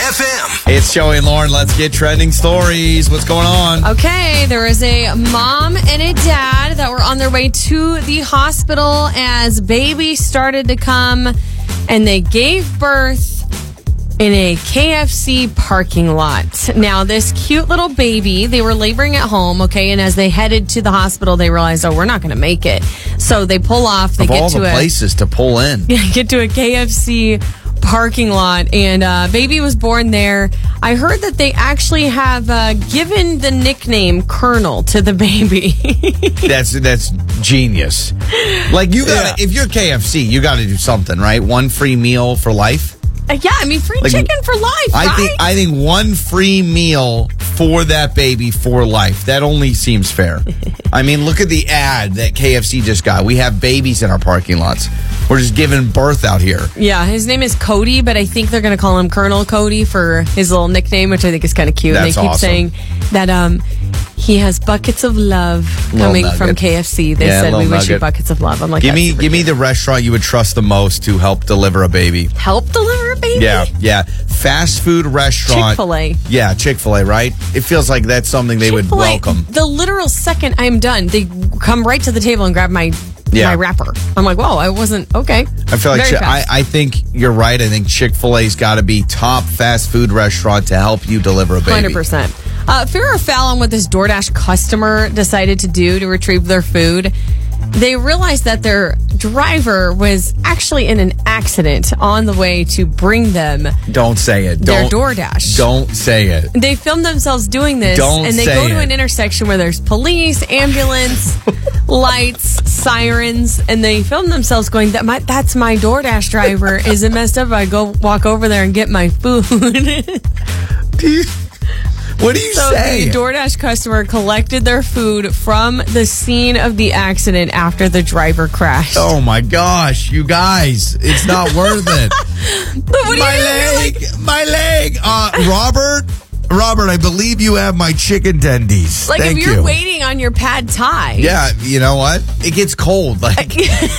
FM. It's Joey and Lauren. Let's get trending stories. What's going on? Okay, there was a mom and a dad that were on their way to the hospital as baby started to come, and they gave birth in a KFC parking lot. Now, this cute little baby, they were laboring at home, okay, and as they headed to the hospital, they realized, oh, we're not going to make it. So they pull off. They Of all the places to pull in. get to a KFC parking lot, and baby was born there. I heard that they actually have given the nickname Colonel to the baby. That's genius. Like, you gotta, if you're KFC, you gotta do something, right? One free meal for life. Yeah, I mean, free chicken for life, right? I think one free meal for that baby for life. That only seems fair. I mean, look at the ad that KFC just got. We have babies in our parking lots. We're just giving birth out here. Yeah, his name is Cody, but I think they're going to call him Colonel Cody for his little nickname, which I think is kind of cute. That's and they keep saying that he has buckets of love coming from KFC. They said, we wish you buckets of love. I'm like, give me the restaurant you would trust the most to help deliver a baby. Help deliver a baby? Yeah. Fast food restaurant. Chick-fil-A. Yeah, Chick-fil-A, right? It feels like that's something they would welcome. The literal second I'm done, they come right to the table and grab my wrapper. I'm like, whoa, I wasn't, okay. I feel like I think you're right. I think Chick-fil-A's got to be top fast food restaurant to help you deliver a baby. 100%. Fair or foul on what this DoorDash customer decided to do to retrieve their food. They realized that their driver was actually in an accident on the way to bring them. Don't say it. Their DoorDash. Don't say it. They filmed themselves doing this, and they go to an intersection where there's police, ambulance, lights, sirens, and they film themselves going, "That's my DoorDash driver. Is it messed up if I go walk over there and get my food?" What do you say? The DoorDash customer collected their food from the scene of the accident after the driver crashed. Oh my gosh, you guys, it's not worth it. My leg. Robert, I believe you have my chicken tendies. Like, if you're waiting on your pad thai. Yeah, you know what? It gets cold. Like,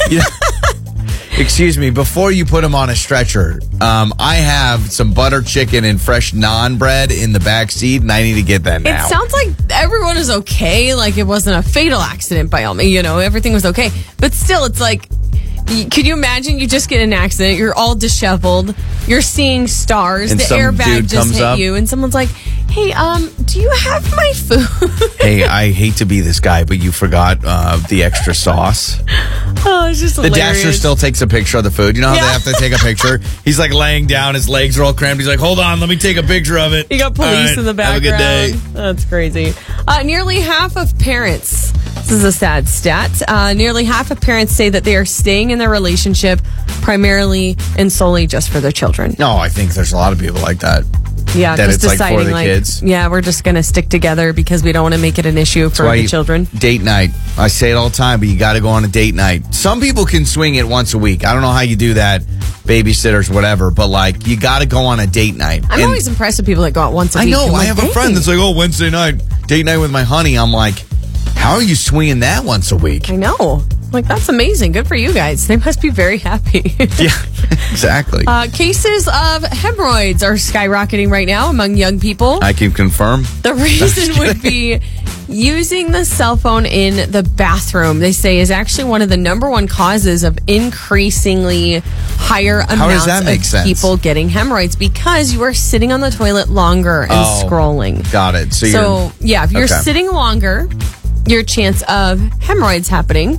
excuse me, before you put them on a stretcher, I have some butter chicken and fresh naan bread in the back seat, and I need to get that now. It sounds like everyone is okay. Like, it wasn't a fatal accident by all means. You know, everything was okay. But still, it's like, could you imagine you just get in an accident, you're all disheveled, you're seeing stars, and the airbag just hit you, and someone's like, hey, do you have my food? Hey, I hate to be this guy, but you forgot the extra sauce. Oh, it's just hilarious. The Dasher still takes a picture of the food. You know how they have to take a picture? He's like laying down, his legs are all cramped. He's like, hold on, let me take a picture of it. You got police in the background. Have a good day. That's crazy. Nearly half of parents, this is a sad stat, nearly half of parents say that they are staying in their relationship primarily and solely just for their children. No, I think there's a lot of people like that. Yeah, that just it's deciding like for the kids. Yeah, we're just going to stick together because we don't want to make it an issue for the children. Date night. I say it all the time, but you got to go on a date night. Some people can swing it once a week. I don't know how you do that, babysitters, whatever, but like, you got to go on a date night. I'm always impressed with people that go out once a week. I know. I have a friend that's like, oh, Wednesday night, date night with my honey. I'm like, how are you swinging that once a week? I know. Like, that's amazing. Good for you guys. They must be very happy. Yeah, exactly. Cases of hemorrhoids are skyrocketing right now among young people. I can confirm. The reason would be using the cell phone in the bathroom, they say, is actually one of the number one causes of increasingly higher amounts of people getting hemorrhoids, because you are sitting on the toilet longer and scrolling. Got it. So if you're sitting longer, your chance of hemorrhoids happening.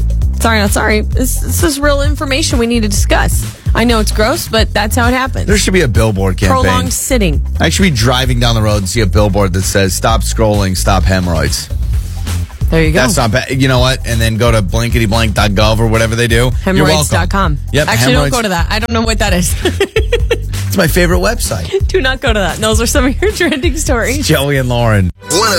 Sorry. This is real information we need to discuss. I know it's gross, but that's how it happens. There should be a billboard campaign. Prolonged sitting. I should be driving down the road and see a billboard that says, stop scrolling, stop hemorrhoids. There you go. That's not bad. You know what? And then go to blanketyblank.gov or whatever they do. Hemorrhoids.com. Yep. Actually, don't go to that. I don't know what that is. It's my favorite website. Do not go to that. Those are some of your trending stories. Joey and Lauren.